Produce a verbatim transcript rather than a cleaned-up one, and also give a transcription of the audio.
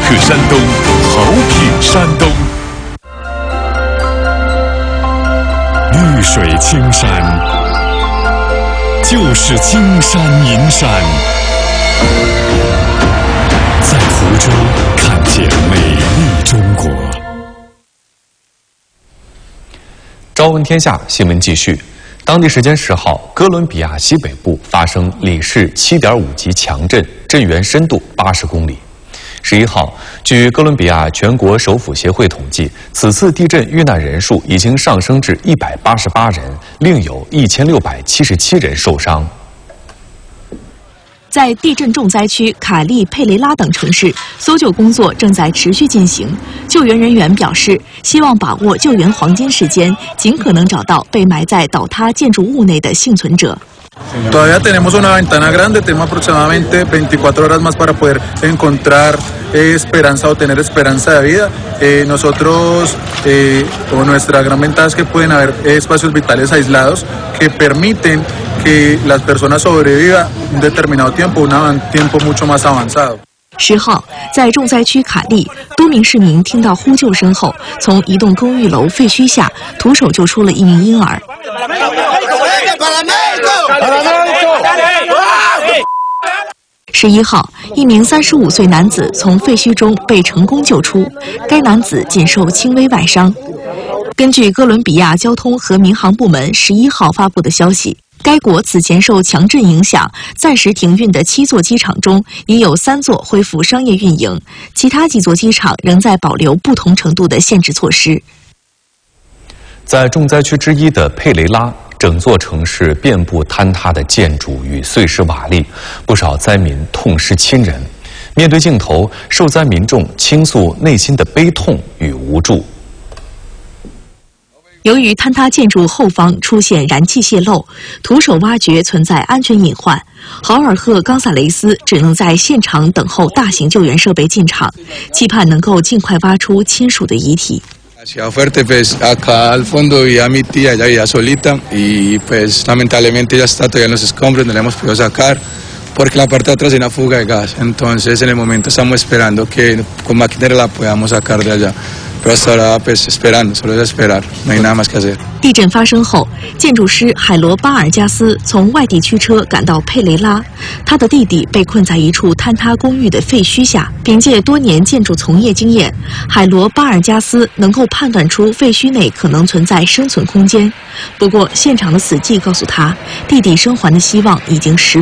克山东，好品山东。绿水青山，就是金山银山。在湖州看见美丽中国。朝闻天下新闻继续。当地时间十号，哥伦比亚西北部发生里氏七点五级强震，震源深度八十公里。十一号，据哥伦比亚全国首府协会统计，此次地震遇难人数已经上升至一百八十八人，另有一千六百七十七人受伤。 在地震重灾区卡利、佩雷拉等城市，搜救工作正在持续进行。救援人员表示，希望把握救援黄金时间，尽可能找到被埋在倒塌建筑物内的幸存者。 Todavía tenemos una ventana grande, tenemos aproximadamente veinticuatro horas más para poder encontrar eh, esperanza o tener esperanza de vida. Eh, nosotros, eh, o nuestra gran ventaja es que pueden haber eh, espacios vitales aislados que permiten que las personas sobrevivan un determinado tiempo, un tiempo mucho más avanzado. 十号，在重灾区卡利，多名市民听到呼救声后，从一栋公寓楼废墟下徒手救出了一名婴儿。十一号，一名三十五岁男子从废墟中被成功救出，该男子仅受轻微外伤。根据哥伦比亚交通和民航部门十一号发布的消息，该国此前受强震影响暂时停运的七座机场中，已有三座恢复商业运营，其他几座机场仍在保留不同程度的限制措施。 在重灾区之一的佩雷拉，整座城市遍布坍塌的建筑与碎尸瓦砾，不少灾民痛失亲人。面对镜头，受灾民众倾诉内心的悲痛与无助。 由于坍塌建筑后方出现燃气泄漏，徒手挖掘存在安全隐患。豪尔赫·冈萨雷斯只能在现场等候大型救援设备进场，期盼能够尽快挖出亲属的遗体。 Ciudad Fuerte, pues acá al fondo vivía mi tía, ella vivía solita y pues lamentablemente ella está todavía en los escombros, no la hemos podido sacar porque la parte de atrás hay una fuga de gas. Entonces en el momento estamos esperando que con maquinaria la podamos sacar de allá. Pero hasta ahora pues esperando, solo es esperar, no hay nada más que hacer. 地震发生后，建筑师海罗巴尔加斯从外地驱车赶到佩雷拉，他的弟弟被困在一处坍塌公寓的废墟下。凭借多年建筑从业经验，海罗巴尔加斯能够判断出废墟内可能存在生存空间。不过，现场的死寂告诉他，弟弟生还的希望已经十